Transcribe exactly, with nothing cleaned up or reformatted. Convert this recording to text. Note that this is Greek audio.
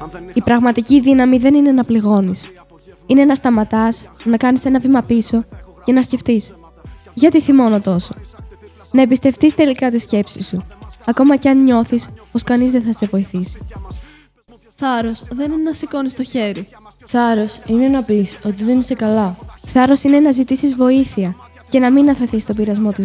Η πραγματική δύναμη δεν είναι να πληγώνεις. Είναι να σταματάς, να κάνεις ένα βήμα πίσω και να σκεφτείς. Γιατί θυμώνω τόσο? Να εμπιστευτείς τελικά τη σκέψη σου, ακόμα κι αν νιώθεις πως κανείς δεν θα σε βοηθήσει. Θάρρος δεν είναι να σηκώνεις το χέρι. Θάρρος είναι να πεις ότι δεν είσαι καλά. Θάρρος είναι να ζητήσεις βοήθεια και να μην αφαιθείς στον πειρασμό της